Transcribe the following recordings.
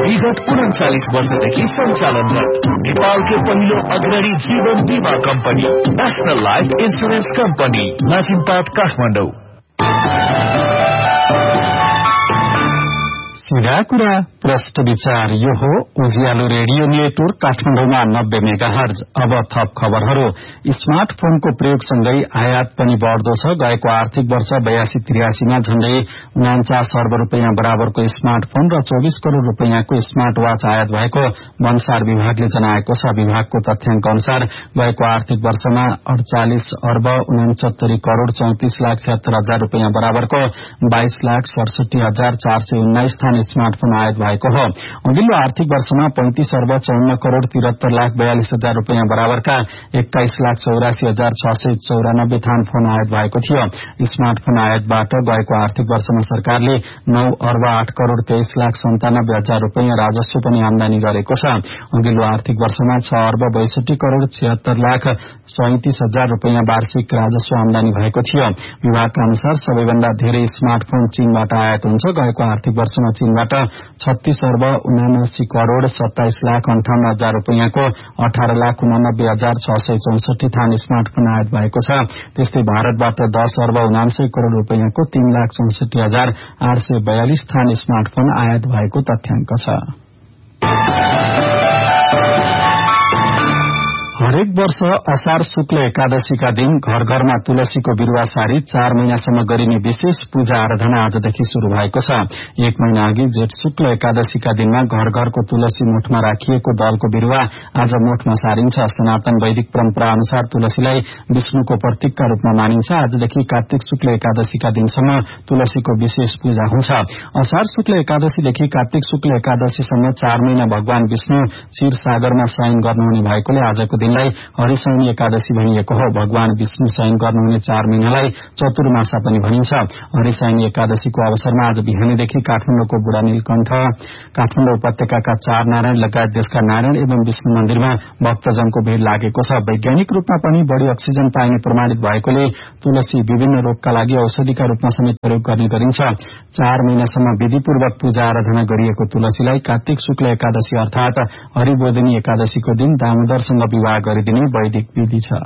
विगत 39 वर्षदेखि सञ्चालनरत नेपालकै पहिलो अग्रणी जीवन बीमा company national life insurance company नासिमपाट Kathmandu. सीधा कुरा प्रश्न विचार यो हो उज्यालो रेडियो नेटवर्क काठमाडौँमा 90 मेगाहर्ज। अब थप खबरहरू। स्मार्टफोनको प्रयोगसँगै आयात पनि बढ्दो छ। गएको आर्थिक वर्ष 82-83 मा झण्डै 49 अर्ब रुपैयाँ बराबरको स्मार्टफोन र 24 करोड़ रुपैयाँको स्मार्ट वाच आयात भएको भन्सार विभागले जनाएको छ। विभागको तथ्याङ्क अनुसार गएको आर्थिक वर्षमा 48 अर्ब 69 करोड़ 34 लाख 76 हजार रुपैयाँ बराबरको 22 लाख 67 हजार 419 थान स्मार्टफोन आयात भएको हो। अघिल्लो आर्थिक वर्षमा 35 अर्ब 54 करोड़ 73 लाख 42 हजार रुपैयाँ बराबरका 21 लाख 84 हजार 694 थान फोन आयात भएको थियो। स्मार्टफोन आयातबाट गएको आर्थिक वर्षमा सरकारले 9 अर्ब 8 करोड़ 23 लाख 97 हजार रुपैयाँ राजस्व पनि आमदानी गरेको छ। अघिल्लो आर्थिक वर्षमा 6 अर्ब 62 करोड़ 76 लाख 37 हजार रुपैयाँ वार्षिक राजस्व आमदानी भएको थियो। विभागका अनुसार सबैभन्दा धेरै स्मार्टफोन चीनबाट आयात हुन्छ। गएको आर्थिक वर्षमा चीनबाट 36 अर्ब 79 करोड़ 27 लाख 58 हजार रुपैयाँको 18 लाख 89 हजार 664 थान स्मार्टफोन आयात भएको छ। त्यस्तै भारतबाट 10 अर्ब 79 करोड़ रुपैयाँको 3 लाख 64 हजार 842 थान स्मार्टफोन आयात भएको तथ्याङ्क छ। हरेक वर्ष असार शुक्ल एकादशीका दिन घर घरमा तुलसीको बिरुवा सारी 4 महिनासम्म गरिने विशेष पूजा आराधना आजदेखि शुरू भएको छ। 1 महिना अघि जेठ शुक्ल एकादशीका दिनमा घर घरको तुलसी मोठमा राखिएको दलको बिरुवा आज मोठमा सारिन्छ। सनातन वैदिक परम्परा अनुसार तुलसीलाई विष्णुको प्रतीकका रूपमा मानिन्छ। आजदेखि कार्तिक शुक्ल एकादशीका दिनसम्म तुलसीको विशेष पूजा हुन्छ। असार शुक्ल एकादशीदेखि कार्तिक शुक्ल एकादशीसम्म 4 महिना भगवान विष्णु क्षीर सागरमा शयन गर्नुहुने भएकोले आजको दिनलाई हरिशयनी एकादशी भनिएको हो। भगवान विष्णु शयन गर्नुहुने 4 महिनालाई चतुर्मासा पनि भनिन्छ। हरिशयनी एकादशीको अवसरमा आज बिहानैदेखि काठमाडौँको बुढा नीलकण्ठ, काठमाडौँ उपत्यकाका 4 नारायण लगायत देशका नारायण एवं विष्णु मन्दिरमा भक्तजनको भीड़ लागेको छ। वैज्ञानिक रूपमा पनि बढ़ी अक्सिजन पाइने प्रमाणित भएकोले तुलसी विभिन्न रोगका लागि औषधिका रूपमा समेत प्रयोग गर्ने गरिन्छ। 4 महिनासम्म विधिपूर्वक पूजा आराधना गरिएको तुलसीलाई कार्तिक शुक्ल एकादशी अर्थात हरिबोधिनी एकादशीको दिन दामोदरसँग विवाह गरिदिने वैदिक विधि छ।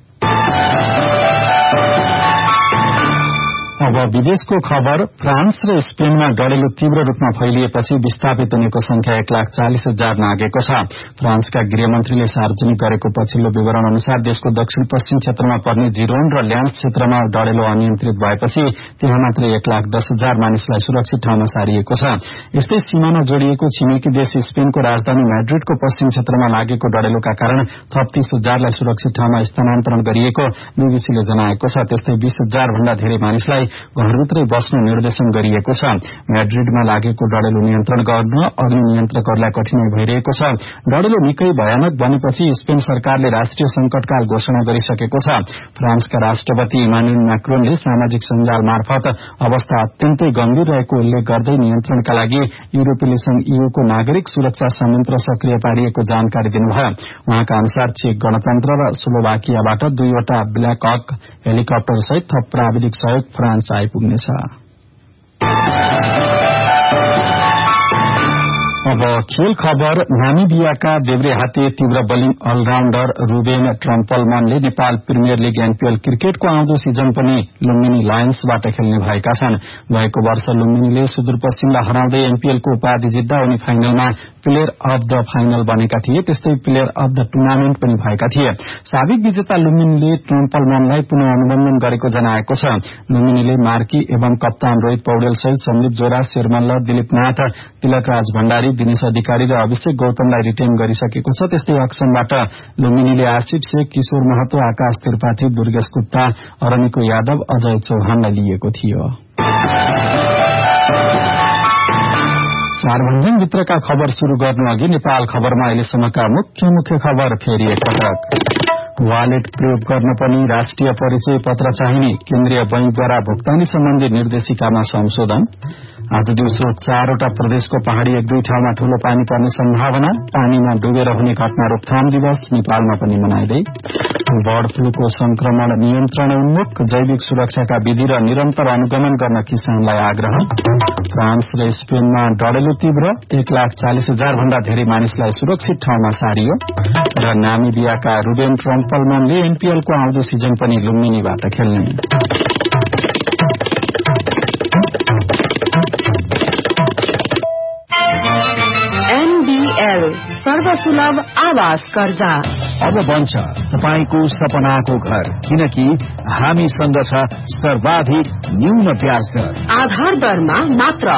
अब विदेशको खबर। फ्रान्स र स्पेनमा डढेलो तीव्र रूपमा फैलिएपछि विस्थापित हुनेको संख्या 1,40,000 नागेको छ। फ्रान्सका गृहमन्त्रीले सार्वजनिक गरेको पछिल्लो विवरण अनुसार देशको दक्षिण पश्चिम क्षेत्रमा पर्ने जिरोन र ल्यान्स क्षेत्रमा डढेलो अनियन्त्रित भएपछि त्यहाँ मात्रै 1,10,000 मानिसलाई सुरक्षित ठाउँमा सारिएको छ। यस्तै सीमामा जोडिएको छिमेकी देश स्पेनको राजधानी म्याड्रिडको पश्चिम क्षेत्रमा लागेको डढेलोका कारण थप 30,000लाई सुरक्षित ठाउँमा स्थानान्तरण गरिएको बीबीसीले जनाएको छ। त्यस्तै 20,000 भन्दा धेरै मानिसलाई घरभित्रै बस्न निर्देशन गरिएको छ। म्याड्रिडमा लागेको डढेलो नियन्त्रण गर्न अग्नि नियन्त्रकहरूलाई कठिनाई भइरहेको छ। डढेलो निकै भयानक बनेपछि स्पेन सरकारले राष्ट्रिय संकटकाल घोषणा गरिसकेको छ। फ्रान्सका राष्ट्रपति इमानुएल मैक्रोनले सामाजिक सञ्जाल मार्फत अवस्था अत्यन्तै गम्भीर रहेको उल्लेख गर्दै नियन्त्रणका लागि युरोपेली संघ ईयूको नागरिक सुरक्षा संयन्त्र सक्रिय पारिएको जानकारी दिनुभयो। उहाँका अनुसार चेक गणतन्त्र र स्लोभाकियाबाट 2वटा ब्ल्याक हक हेलिकप्टर सहित थप प्राविधिक सहयोग फ्रान्स आइपुग्नेछ। अब खेल खबर। नामिबियाका देब्रेहाते तीव्र bowling अलराउण्डर Reuben ट्रम्पलमनले Nepal premier league NPL क्रिकेटको आउँदो सिजन पनि लुम्बिनी लायन्सबाट खेल्ने भएका छन्। गएको वर्ष लुम्बिनीले सुदूरपश्चिमलाई हराउँदै एनपीएलको उपाधि जित्दा उनी फाइनलमा प्लेयर अफ द फाइनल बनेका थिए। त्यस्तै प्लेयर अफ द टुर्नामेन्ट पनि भएका थिए। साबिक विजेता लुम्बिनीले ट्रम्पलमनलाई पुनः अनुबन्धन गरेको जनाएको छ। लुम्बिनीले मार्की एवं कप्तान रोहित पौडेल सहित सन्दीप जोरा, शेरमल्ल, दिलीपनाथ, तिलकराज भण्डारी, दिनेश अधिकारी र अभिषेक गौतमलाई रिटेन गरिसकेको छ। त्यस्तै अक्सनबाट लुम्बिनीले आसिफ शेख, किशोर महतो, आकाश त्रिपाठी, दुर्गेश गुप्ता, अरनिको यादव, अजय चौहानलाई लिएको थियो। 4 भन्ज्याङभित्रका खबर शुरू गर्नु अघि नेपाल खबरमा अहिलेसम्मका मुख्य खबर फेरि एकपटक। वालेट प्रयोग गर्न पनि राष्ट्रिय परिचय पत्र चाहिने केन्द्रीय बैंकद्वारा भुक्तानी सम्बन्धी निर्देशिकामा संशोधन। आज दिउँसो 4वटा प्रदेशको पहाड़ी 1-2 ठाउँमा ठूलो पानी पर्ने सम्भावना। पानीमा डुबेर हुने घटना रोकथाम दिवस नेपालमा पनि मनाइँदै। बर्ड फ्लूको संक्रमण नियन्त्रण उन्मुख जैविक सुरक्षाका विधि र निरन्तर अनुगमन गर्न किसानलाई आग्रह। फ्रान्स र स्पेनमा डढेलो तीव्र 1,40,000 भन्दा धेरै मानिसलाई सुरक्षित ठाउँमा सारियो। र नामिबियाका रुबेन ट्रम्पलमनले एनपीएलको आउँदो सिजन पनि लुम्बिनीबाट खेल्ने। सर्वसुलभ आवास कर्जा अब बन्छ तपाईको सपनाको घर, किनकि हामीसँग छ सर्वाधिक न्यून ब्याज दर। आधार दरमा मात्र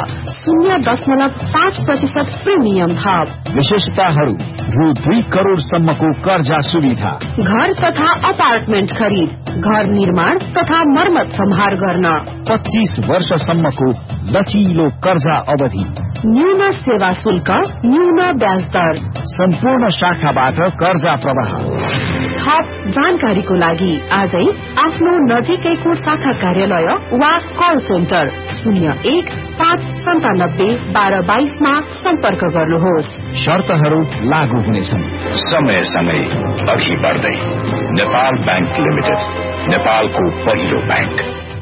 0.5% प्रिमियम थप। विशेषताहरू रु 2 करोड़ सम्मको कर्जा सुविधा। घर तथा अपार्टमेन्ट खरिद, घर निर्माण तथा मर्मत सम्हार गर्न 25 वर्षसम्मको लचिलो कर्जा अवधि। न्यून सेवा शुल्क, न्यून ब्याज दर। सम्पूर्ण शाखाबाट कर्जा प्रवाह। थप जानकारीको लागि आजै आफ्नो नजिकैको शाखा कार्यालय वा कल सेन्टर 01-597-1222 मा सम्पर्क गर्नुहोस्। शर्तहरू लागू हुनेछन्। समय समय अघि बढ्दै नेपाल बैंक लिमिटेड, नेपालको पहिलो बैंक।